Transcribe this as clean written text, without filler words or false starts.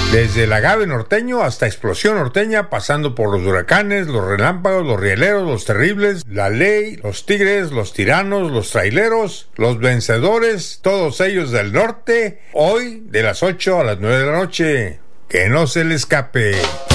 Desde el agave norteño hasta explosión norteña, pasando por los huracanes, los relámpagos, los rieleros, los terribles, la ley, los tigres, los tiranos, los traileros, los vencedores, todos ellos del norte, hoy de las 8 a las 9 de la noche. Que no se le escape.